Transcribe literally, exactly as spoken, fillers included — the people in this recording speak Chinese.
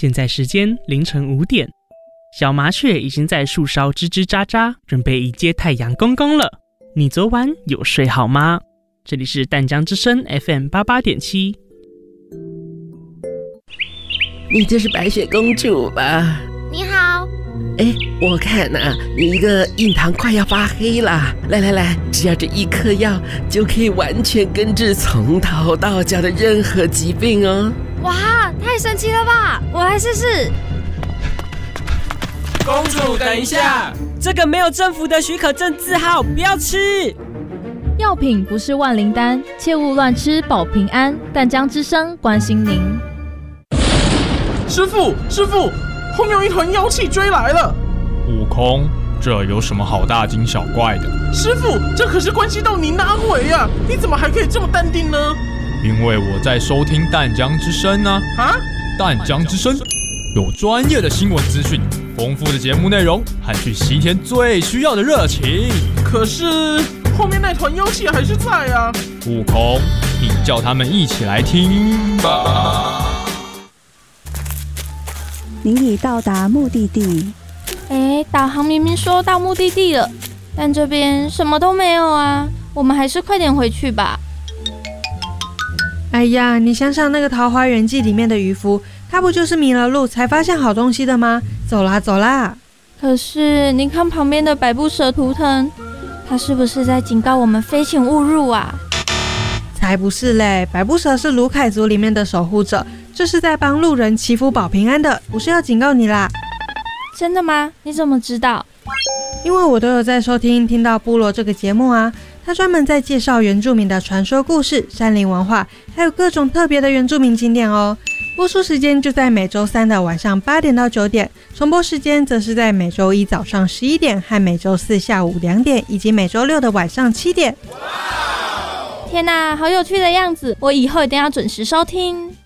现在时间凌晨五点，小麻雀已经在树梢吱吱喳喳，准备迎接太阳公公了。你昨晚有睡好吗？这里是淡江之声 F M 八八点七。 你这是白雪公主吧？ 你好。 哎，我看啊，你一个印堂快要发黑了。来来来，只要这一颗药就可以完全根治从头到脚的任何疾病哦。 哇，太神奇了吧！我来试试。 公主，等一下，这个没有政府的许可证字号，不要吃。 药品不是万灵丹，切勿乱吃，保平安。淡江之声关心您。 师父，师父，后面有一团妖气追来了。 悟空，这有什么好大惊小怪的？ 师父，这可是关系到您的安危啊！你怎么还可以这么淡定呢？ 因为我在收听淡江之声啊！ 啊， 淡江之声有专业的新闻资讯，丰富的节目内容，和去西天最需要的热情。 可是后面那团妖气还是在啊！ 悟空，你叫他们一起来听吧。 您已到达目的地。 哎，导航明明说到目的地了，但这边什么都没有啊！我们还是快点回去吧。 哎呀，你想想那个《桃花源记》里面的渔夫，他不就是迷了路才发现好东西的吗？走啦走啦！ 可是你看旁边的百步蛇图腾，他是不是在警告我们非请勿入啊？ 才不是嘞！百步蛇是卢凯族里面的守护者，这是在帮路人祈福保平安的，不是要警告你啦。 真的吗？你怎么知道？ 因为我都有在收听听到部落这个节目啊，他专门在介绍原住民的传说故事、山林文化，还有各种特别的原住民景点哦。播出时间就在每周三的晚上八点到九点，重播时间则是在每周一早上十一点和每周四下午两点，以及每周六的晚上七点。 天哪，好有趣的样子！我以后一定要准时收听。